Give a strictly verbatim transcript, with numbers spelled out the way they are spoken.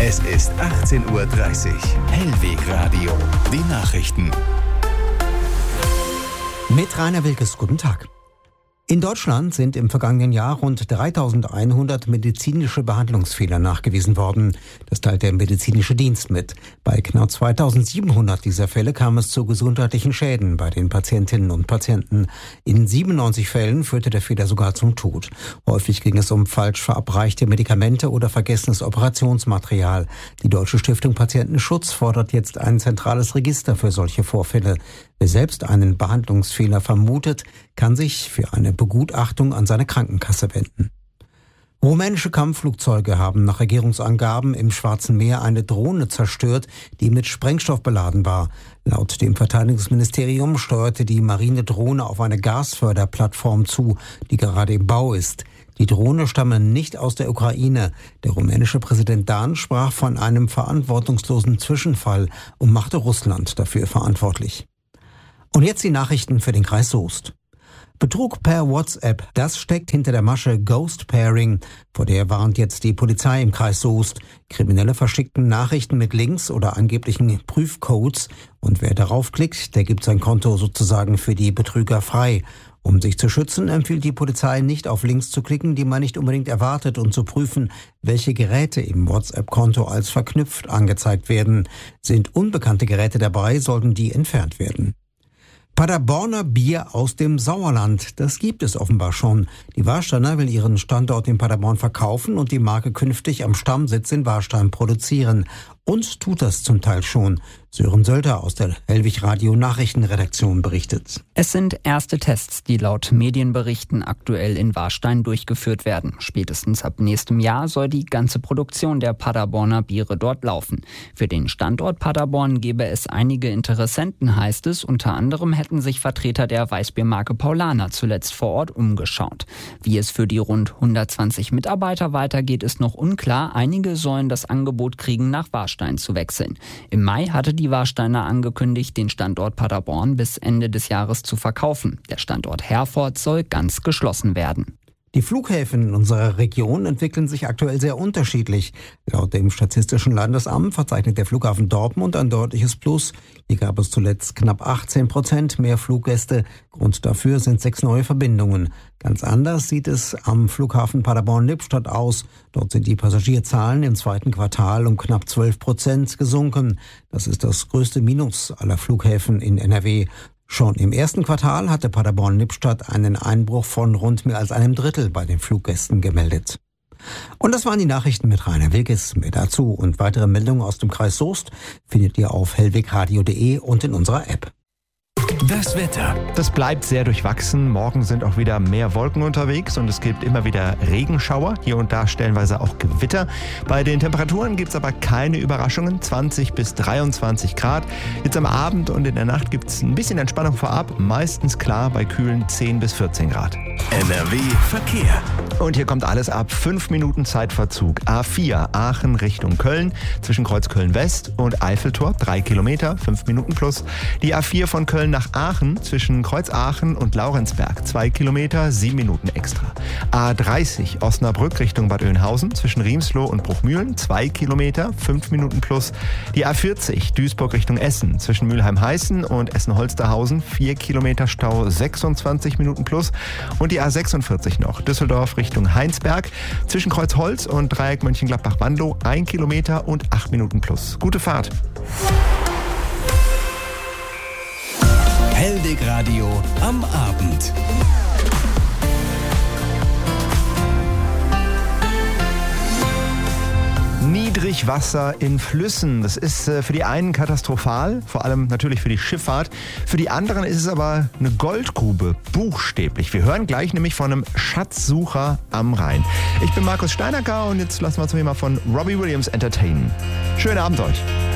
Es ist achtzehn Uhr dreißig. Hellweg Radio. Die Nachrichten. Mit Rainer Wilkes, guten Tag. In Deutschland sind im vergangenen Jahr rund dreitausendeinhundert medizinische Behandlungsfehler nachgewiesen worden. Das teilt der medizinische Dienst mit. Bei knapp zweitausendsiebenhundert dieser Fälle kam es zu gesundheitlichen Schäden bei den Patientinnen und Patienten. In siebenundneunzig Fällen führte der Fehler sogar zum Tod. Häufig ging es um falsch verabreichte Medikamente oder vergessenes Operationsmaterial. Die Deutsche Stiftung Patientenschutz fordert jetzt ein zentrales Register für solche Vorfälle. Wer selbst einen Behandlungsfehler vermutet, kann sich für eine Begutachtung an seine Krankenkasse wenden. Rumänische Kampfflugzeuge haben nach Regierungsangaben im Schwarzen Meer eine Drohne zerstört, die mit Sprengstoff beladen war. Laut dem Verteidigungsministerium steuerte die Marinedrohne auf eine Gasförderplattform zu, die gerade im Bau ist. Die Drohne stamme nicht aus der Ukraine. Der rumänische Präsident Dan sprach von einem verantwortungslosen Zwischenfall und machte Russland dafür verantwortlich. Und jetzt die Nachrichten für den Kreis Soest. Betrug per WhatsApp, das steckt hinter der Masche Ghost Pairing. Vor der warnt jetzt die Polizei im Kreis Soest. Kriminelle verschickten Nachrichten mit Links oder angeblichen Prüfcodes. Und wer darauf klickt, der gibt sein Konto sozusagen für die Betrüger frei. Um sich zu schützen, empfiehlt die Polizei nicht auf Links zu klicken, die man nicht unbedingt erwartet, und zu prüfen, welche Geräte im WhatsApp-Konto als verknüpft angezeigt werden. Sind unbekannte Geräte dabei, sollten die entfernt werden. Paderborner Bier aus dem Sauerland, das gibt es offenbar schon. Die Warsteiner will ihren Standort in Paderborn verkaufen und die Marke künftig am Stammsitz in Warstein produzieren. Und tut das zum Teil schon. Sören Sölder aus der Hellwig Radio Nachrichtenredaktion berichtet. Es sind erste Tests, die laut Medienberichten aktuell in Warstein durchgeführt werden. Spätestens ab nächstem Jahr soll die ganze Produktion der Paderborner Biere dort laufen. Für den Standort Paderborn gäbe es einige Interessenten, heißt es. Unter anderem hätten sich Vertreter der Weißbiermarke Paulaner zuletzt vor Ort umgeschaut. Wie es für die rund hundertzwanzig Mitarbeiter weitergeht, ist noch unklar. Einige sollen das Angebot kriegen, nach Warstein zu wechseln. Im Mai hatte die Warsteiner angekündigt, den Standort Paderborn bis Ende des Jahres zu verkaufen. Der Standort Herford soll ganz geschlossen werden. Die Flughäfen in unserer Region entwickeln sich aktuell sehr unterschiedlich. Laut dem Statistischen Landesamt verzeichnet der Flughafen Dortmund ein deutliches Plus. Hier gab es zuletzt knapp achtzehn Prozent mehr Fluggäste. Grund dafür sind sechs neue Verbindungen. Ganz anders sieht es am Flughafen Paderborn-Lippstadt aus. Dort sind die Passagierzahlen im zweiten Quartal um knapp zwölf Prozent gesunken. Das ist das größte Minus aller Flughäfen in N R W. Schon im ersten Quartal hatte Paderborn-Lippstadt einen Einbruch von rund mehr als einem Drittel bei den Fluggästen gemeldet. Und das waren die Nachrichten mit Rainer Wilkes. Mehr dazu und weitere Meldungen aus dem Kreis Soest findet ihr auf hellwegradio punkt de und in unserer App. Das Wetter. Das bleibt sehr durchwachsen. Morgen sind auch wieder mehr Wolken unterwegs und es gibt immer wieder Regenschauer. Hier und da stellenweise auch Gewitter. Bei den Temperaturen gibt es aber keine Überraschungen. zwanzig bis dreiundzwanzig Grad. Jetzt am Abend und in der Nacht gibt es ein bisschen Entspannung vorab. Meistens klar bei kühlen zehn bis vierzehn Grad. N R W Verkehr. Und hier kommt alles ab. fünf Minuten Zeitverzug. A vier Aachen Richtung Köln. Zwischen Kreuzköln West und Eiffeltor. drei Kilometer, fünf Minuten plus. Die A vier von Köln nach Aachen zwischen Kreuzaachen und Laurenzberg. zwei Kilometer, sieben Minuten extra. A dreißig Osnabrück Richtung Bad Oeynhausen zwischen Riemsloh und Bruchmühlen. zwei Kilometer, fünf Minuten plus. Die A vierzig Duisburg Richtung Essen zwischen Mülheim-Heißen und Essen-Holsterhausen. vier Kilometer Stau, sechsundzwanzig Minuten plus. Und die A sechsundvierzig noch Düsseldorf Richtung Heinsberg zwischen Kreuzholz und Dreieck Mönchengladbach-Wanlo. ein Kilometer und acht Minuten plus. Gute Fahrt. Hellweg Radio am Abend. Niedrigwasser in Flüssen, das ist für die einen katastrophal, vor allem natürlich für die Schifffahrt. Für die anderen ist es aber eine Goldgrube, buchstäblich. Wir hören gleich nämlich von einem Schatzsucher am Rhein. Ich bin Markus Steinacker und jetzt lassen wir uns mal von Robbie Williams entertainen. Schönen Abend euch.